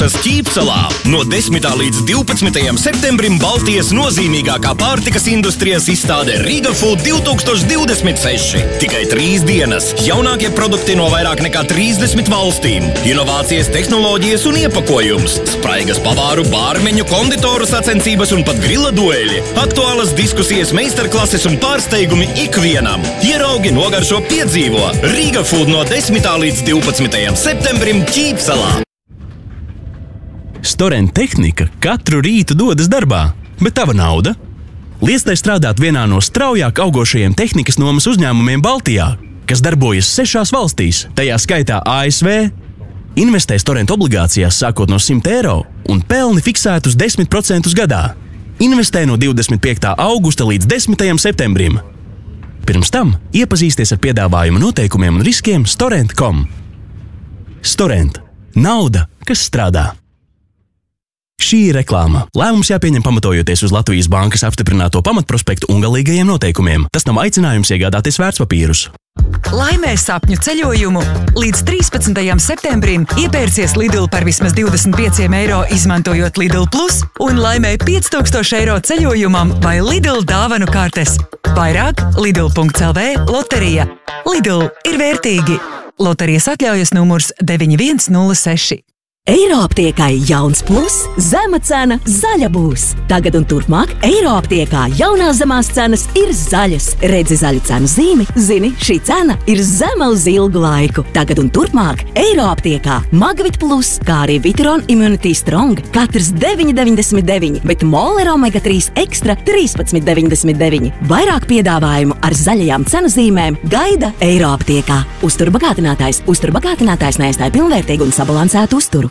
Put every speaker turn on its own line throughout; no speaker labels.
Tas Ķīpsalā no 10. līdz 12. septembrim Baltijas nozīmīgākā pārtikas industrijas izstāde Riga Food 2026. Tikai 3 dienas. Jaunākie produkti no vairāk nekā 30 valstīm. Inovācijas, tehnoloģijas un iepakojums. Spraigas pavāru, bārmeņu, konditoru sacensības un pat grila dueļi. Aktuālas diskusijas, meistarklases un pārsteigumi ikvienam. Ieraugi, nogaršo, piedzīvo. Riga Food no 10. līdz 12. septembrim Ķīpsalā.
Storent tehnika katru rītu dodas darbā, bet tava nauda? Liec tai strādāt vienā no straujāk augošajiem tehnikas nomas uzņēmumiem Baltijā, kas darbojas 6 valstīs, tajā skaitā ASV. Investē Storent obligācijās sākot no 100 eiro un pelni fiksētus 10% gadā. Investē no 25. augusta līdz 10. septembrim. Pirms tam iepazīsties ar piedāvājuma noteikumiem un riskiem Storent.com. Storent. Nauda, kas strādā. Šī ir reklāma. Lēmums jāpieņem pamatojoties uz Latvijas bankas apstiprināto pamatprospektu un galīgajiem noteikumiem. Tas nav aicinājums iegādāties vērtspapīrus.
Laimē sapņu ceļojumu! Līdz 13. septembrim iepērcies Lidl par vismaz 25 eiro izmantojot Lidl Plus un laimē 5000 eiro ceļojumam vai Lidl dāvanu kartes. Vairāk Lidl.lv loterija. Lidl ir vērtīgi. Loterijas atļaujas numurs 9106.
Eiroaptiekai jauns plus, zema cena, zaļa būs. Tagad un turpmāk Eiroaptiekā jaunās zemās cenas ir zaļas. Redzi zaļu cenu zīmi, zini, šī cena ir zema uz ilgu laiku. Tagad un turpmāk Eiroaptiekā Magvit plus, kā arī Viteron Immunity Strong, katrs 9,99, bet Moler Omega 3 Extra 13,99. Vairāk piedāvājumu ar zaļajām cenu zīmēm gaida Eiroaptiekā. Uzturbagātinātājs neaizstāja pilnvērtīgu un sabalansētu uzturu.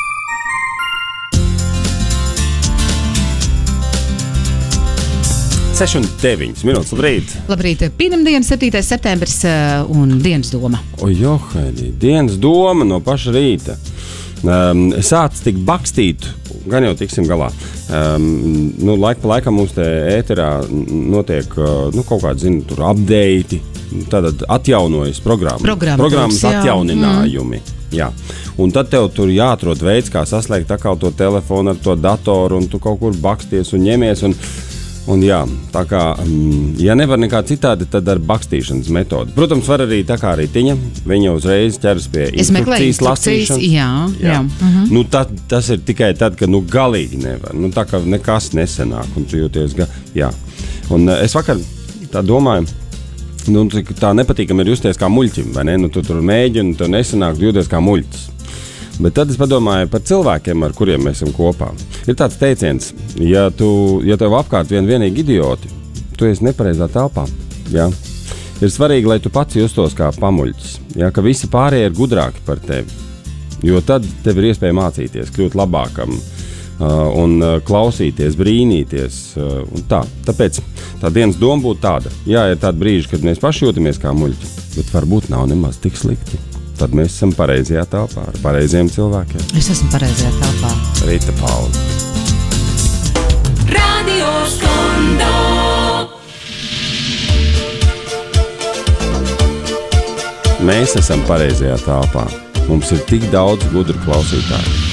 6,9 minūtes. Labrīt!
Labrīt! Pirmdien, 7. septembris un dienas doma.
Johaidī, dienas doma no paša rīta. Sāc tik bakstīt, gan jau tiksim galā. Laika pa laikam mums te ēterā notiek kaut kādi, tur update, tātad atjaunojas programmas atjauninājumi. Jā. Un tad tev tur jāatrod veids, kā saslēgt atkal to telefonu ar to datoru, un tu kaut kur baksties un ņemies. Un jā, tā kā, ja nevar nekā citādi, tad ar bakstīšanas metodi. Protams, var arī tā kā ritiņa, viņa uzreiz ķeras pie instrukcijas lasīšanas. Jā. Tas ir tikai tad, kad galīgi nevar. Tā kā nekas nesenāk, un tu jūties, jā. Un es vakar tā domāju, tā nepatīkam ir justies kā muļķim, vai ne? Tu tur mēģini, tu nesenāk, jūties kā muļķis. Bet tad es padomāju par cilvēkiem, ar kuriem mēs esam kopā. Ir tāds teiciens, ja tev apkārt vienīgi idioti, tu esi nepareizā telpā. Ja? Ir svarīgi, lai tu pats justos kā pamuļķis, ja? Ka visi pārējie ir gudrāki par tevi. Jo tad tev ir iespēja mācīties, kļūt labākam un klausīties, brīnīties. Un tā. Tāpēc tā dienas doma būtu tāda. Jā, ir tādi brīži, kad mēs paši jūtamies kā muļķi, bet varbūt nav nemaz tik slikti. Tad mēs esam pareizajā telpā ar pareiziem cilvēkiem.
Es esmu pareizajā telpā.
Rīta Paula.
Radio Skondo.
Mēs esam pareizajā telpā. Mums ir tik daudz gudru klausītāju.